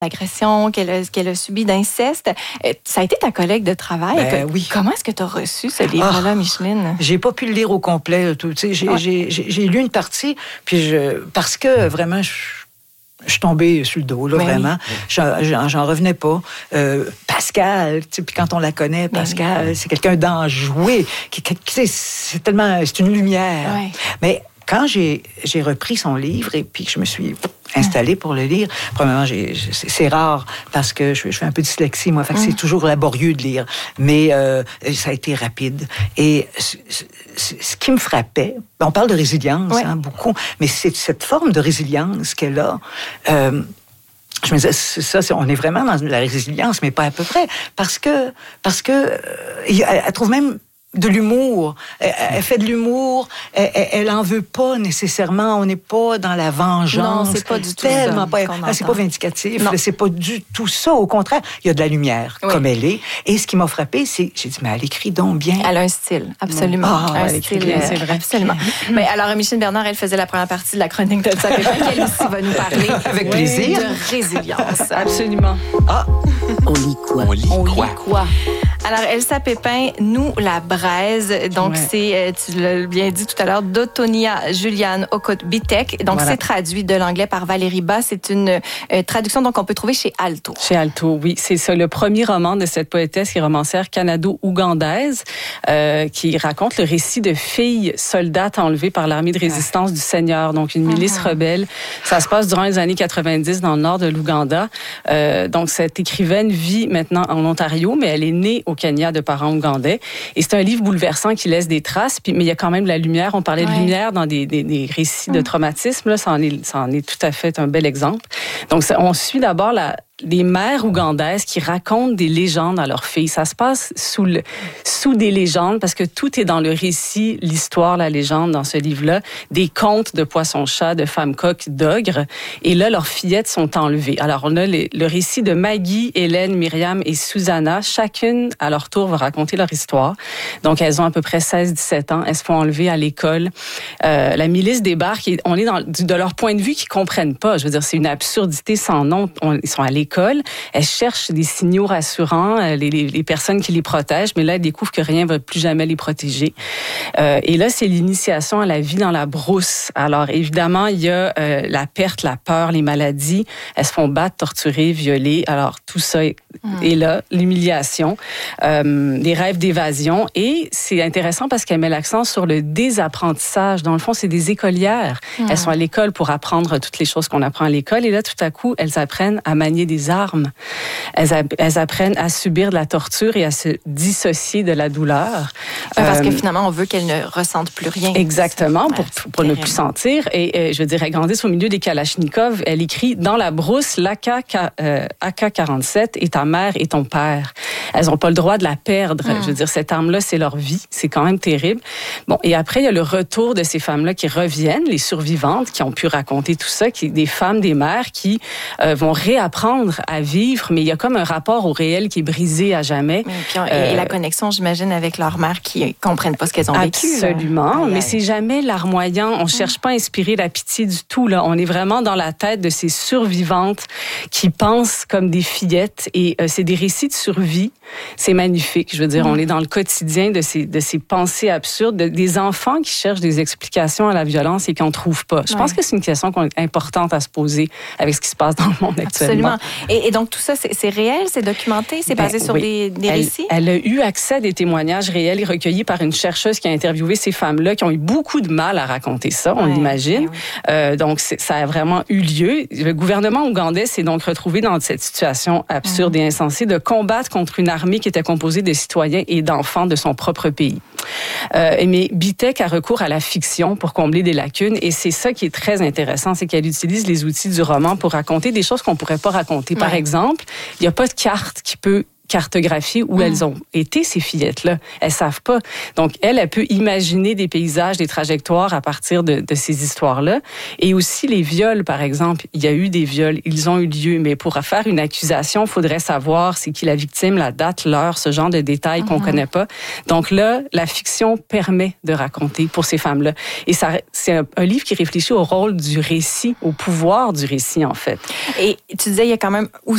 d'agression qu'elle a subi d'inceste. Ça a été ta collègue de travail. Oui. Comment est-ce que tu as reçu ce livre-là, Micheline? J'ai pas pu le lire au complet. J'ai lu une partie, puis parce que vraiment, je suis tombée sur le dos, là, vraiment. J'en revenais pas. Pascal, puis quand on la connaît, Pascal, c'est quelqu'un d'enjoué. C'est une lumière. Oui. Mais quand j'ai repris son livre et puis que je me suis installée pour le lire, premièrement, c'est rare parce que je fais un peu de dyslexie, moi, fait que c'est toujours laborieux de lire. Mais ça a été rapide. Et ce qui me frappait, on parle de résilience, beaucoup, mais c'est cette forme de résilience qu'elle a. Je me disais, on est vraiment dans la résilience, mais pas à peu près, parce que elle trouve même de l'humour. Elle fait de l'humour. Elle en veut pas nécessairement. On n'est pas dans la vengeance. Non, c'est pas du tout tellement ça. C'est pas vindicatif. C'est pas du tout ça. Au contraire, il y a de la lumière, comme elle est. Et ce qui m'a frappée, c'est, j'ai dit, mais elle écrit donc bien. Elle a un style, absolument. Elle style, bien, c'est vrai. Absolument. Mais alors, Micheline Bernard, elle faisait la première partie de la chronique de sa Pépin, qu'elle aussi va nous parler. Avec plaisir. De résilience. Absolument. On lit quoi? On lit quoi? Alors, Elsa Pépin, Nous la braise. Donc, c'est, tu l'as bien dit tout à l'heure, d'Otonia Juliane Okot-Bitek. Donc, c'est traduit de l'anglais par Valérie Bas. C'est une traduction donc on peut trouver chez Alto. Chez Alto, oui. C'est ça, le premier roman de cette poétesse et romancière canado-ougandaise qui raconte le récit de filles soldates enlevées par l'armée de résistance du Seigneur, donc une milice rebelle. Ça se passe durant les années 90 dans le nord de l'Ouganda. Donc, cette écrivaine vit maintenant en Ontario, mais elle est née au Kenya de parents ougandais. Et c'est un livre bouleversant qui laisse des traces, mais il y a quand même de la lumière. On parlait de lumière dans des récits de traumatisme. Là, ça en est tout à fait un bel exemple. Donc, on suit d'abord les mères ougandaises qui racontent des légendes à leurs filles. Ça se passe sous des légendes parce que tout est dans le récit, l'histoire, la légende dans ce livre-là, des contes de poissons-chats, de femmes-coques, d'ogres. Et là, leurs fillettes sont enlevées. Alors, on a le récit de Maggie, Hélène, Myriam et Susanna. Chacune, à leur tour, va raconter leur histoire. Donc, elles ont à peu près 16-17 ans. Elles se font enlever à l'école. La milice débarque et on est de leur point de vue qu'ils comprennent pas. Je veux dire, c'est une absurdité sans nom. Ils sont à l'école. Elles cherchent des signaux rassurants, les personnes qui les protègent, mais là, elles découvrent que rien ne va plus jamais les protéger. Et là, c'est l'initiation à la vie dans la brousse. Alors, évidemment, il y a la perte, la peur, les maladies. Elles se font battre, torturer, violer. Alors, tout ça est là, l'humiliation, les rêves d'évasion. Et c'est intéressant parce qu'elle met l'accent sur le désapprentissage. Dans le fond, c'est des écolières. Elles sont à l'école pour apprendre toutes les choses qu'on apprend à l'école. Et là, tout à coup, elles apprennent à manier des armes. Elles apprennent à subir de la torture et à se dissocier de la douleur. Parce que finalement, on veut qu'elles ne ressentent plus rien. Exactement, pour ne plus sentir. Et je veux dire, elles grandissent au milieu des Kalachnikov. Elle écrit « Dans la brousse, l'AK-47 et ta mère et ton père. » Elles n'ont pas le droit de la perdre. Je veux dire, cette arme-là, c'est leur vie. C'est quand même terrible. Bon, et après, il y a le retour de ces femmes-là qui reviennent, les survivantes, qui ont pu raconter tout ça, des femmes, des mères qui vont réapprendre à vivre, mais il y a comme un rapport au réel qui est brisé à jamais. Et la connexion, j'imagine, avec leur mère qui ne comprennent pas ce qu'elles ont vécu. Absolument, mais c'est jamais larmoyant. On ne cherche pas à inspirer la pitié du tout. Là. On est vraiment dans la tête de ces survivantes qui pensent comme des fillettes et c'est des récits de survie. C'est magnifique. Je veux dire, on est dans le quotidien de ces pensées absurdes, des enfants qui cherchent des explications à la violence et qui n'en trouvent pas. Je pense que c'est une question importante à se poser avec ce qui se passe dans le monde actuellement. Absolument. Et donc, tout ça, c'est réel, c'est documenté, c'est basé sur des récits? Elle a eu accès à des témoignages réels et recueillis par une chercheuse qui a interviewé ces femmes-là qui ont eu beaucoup de mal à raconter ça, on l'imagine. Donc, ça a vraiment eu lieu. Le gouvernement ougandais s'est donc retrouvé dans cette situation absurde et insensée de combattre contre une armée qui était composée de citoyens et d'enfants de son propre pays. Mais Bitek a recours à la fiction pour combler des lacunes et c'est ça qui est très intéressant, c'est qu'elle utilise les outils du roman pour raconter des choses qu'on ne pourrait pas raconter. Par exemple, il n'y a pas de carte qui peut cartographier où elles ont été, ces fillettes-là. Elles savent pas. Donc, elle peut imaginer des paysages, des trajectoires à partir de ces histoires-là. Et aussi les viols, par exemple. Il y a eu des viols, ils ont eu lieu, mais pour faire une accusation, il faudrait savoir c'est qui la victime, la date, l'heure, ce genre de détails qu'on connaît pas. Donc là, la fiction permet de raconter pour ces femmes-là. Et ça, c'est un livre qui réfléchit au rôle du récit, au pouvoir du récit, en fait. Et tu disais, il y a quand même aussi